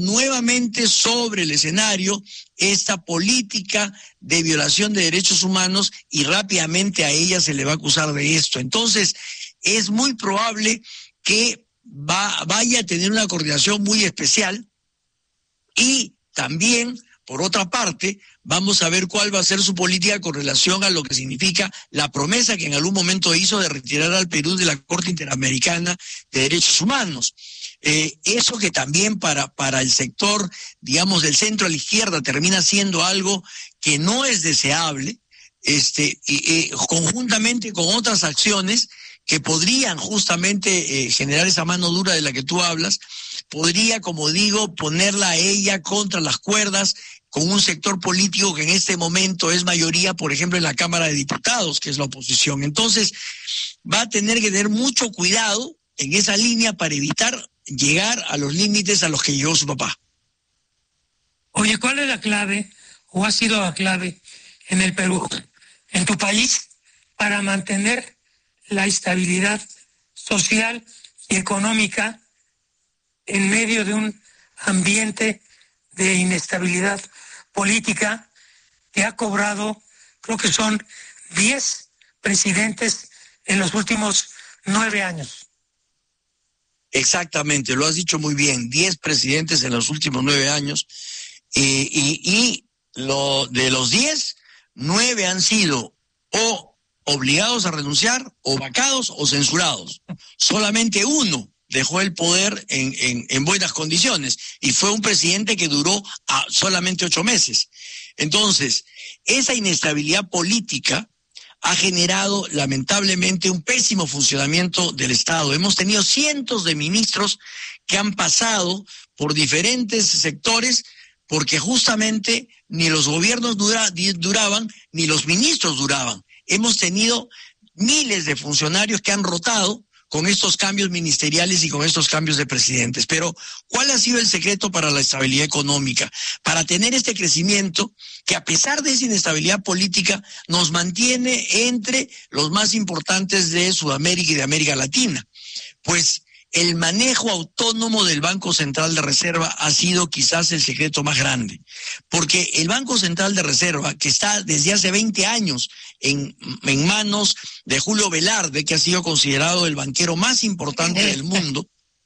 nuevamente sobre el escenario esta política de violación de derechos humanos y rápidamente a ella se le va a acusar de esto. Entonces, es muy probable que vaya a tener una coordinación muy especial y también, por otra parte, vamos a ver cuál va a ser su política con relación a lo que significa la promesa que en algún momento hizo de retirar al Perú de la Corte Interamericana de Derechos Humanos. Eso que también para el sector, digamos, del centro a la izquierda termina siendo algo que no es deseable, conjuntamente con otras acciones que podrían justamente generar esa mano dura de la que tú hablas, podría, como digo, ponerla a ella contra las cuerdas con un sector político que en este momento es mayoría, por ejemplo, en la Cámara de Diputados, que es la oposición. Entonces, va a tener que tener mucho cuidado en esa línea para evitar llegar a los límites a los que llegó su papá. Oye, ¿cuál es la clave, o ha sido la clave en el Perú, en tu país, para mantener la estabilidad social y económica en medio de un ambiente de inestabilidad política que ha cobrado, creo que son 10 presidentes en los últimos 9 años? Exactamente, lo has dicho muy bien, 10 presidentes en los últimos 9 años, y de los 10, 9 han sido o obligados a renunciar, o vacados, o censurados. Solamente uno dejó el poder en buenas condiciones, y fue un presidente que duró solamente 8 meses. Entonces, esa inestabilidad política ha generado lamentablemente un pésimo funcionamiento del Estado. Hemos tenido cientos de ministros que han pasado por diferentes sectores porque justamente ni los gobiernos duraban, ni los ministros duraban. Hemos tenido miles de funcionarios que han rotado con estos cambios ministeriales y con estos cambios de presidentes. Pero, ¿cuál ha sido el secreto para la estabilidad económica? Para tener este crecimiento que, a pesar de esa inestabilidad política, nos mantiene entre los más importantes de Sudamérica y de América Latina. Pues el manejo autónomo del Banco Central de Reserva ha sido quizás el secreto más grande, porque el Banco Central de Reserva, que está desde hace 20 años en manos de Julio Velarde, que ha sido considerado el banquero más importante del mundo,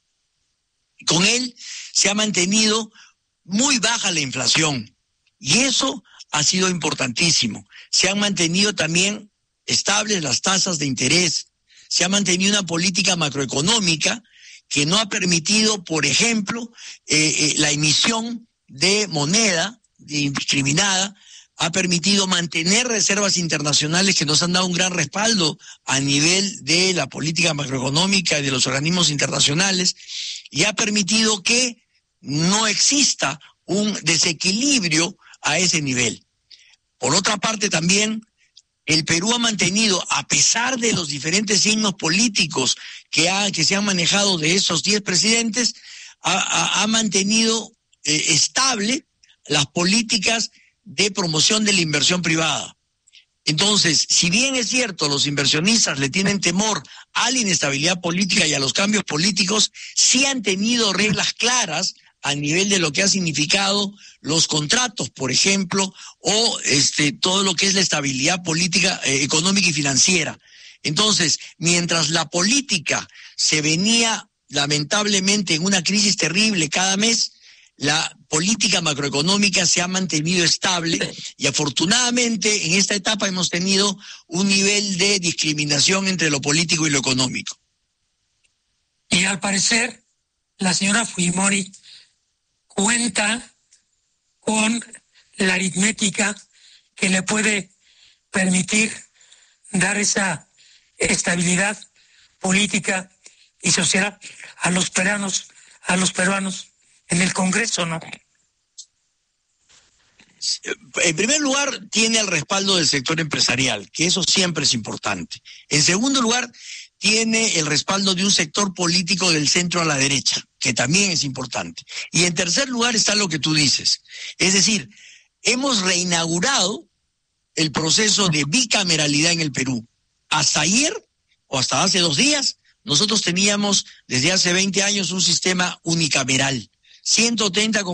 con él se ha mantenido muy baja la inflación, y eso ha sido importantísimo. Se han mantenido también estables las tasas de interés, se ha mantenido una política macroeconómica que no ha permitido, por ejemplo, la emisión de moneda indiscriminada, ha permitido mantener reservas internacionales que nos han dado un gran respaldo a nivel de la política macroeconómica y de los organismos internacionales, y ha permitido que no exista un desequilibrio a ese nivel. Por otra parte, también el Perú ha mantenido, a pesar de los diferentes signos políticos que se han manejado de esos 10 presidentes, ha mantenido estable las políticas de promoción de la inversión privada. Entonces, si bien es cierto, los inversionistas le tienen temor a la inestabilidad política y a los cambios políticos, sí han tenido reglas claras a nivel de lo que ha significado los contratos, por ejemplo, o todo lo que es la estabilidad política, económica y financiera. Entonces, mientras la política se venía lamentablemente en una crisis terrible cada mes, la política macroeconómica se ha mantenido estable, y afortunadamente en esta etapa hemos tenido un nivel de discriminación entre lo político y lo económico. Y al parecer, la señora Fujimori cuenta con la aritmética que le puede permitir dar esa estabilidad política y social a los peruanos en el Congreso, ¿no? En primer lugar, tiene el respaldo del sector empresarial, que eso siempre es importante. En segundo lugar, tiene el respaldo de un sector político del centro a la derecha, que también es importante. Y en tercer lugar está lo que tú dices. Es decir, hemos reinaugurado el proceso de bicameralidad en el Perú. Hasta ayer, o hasta hace 2 días, nosotros teníamos desde hace 20 años un sistema unicameral. 130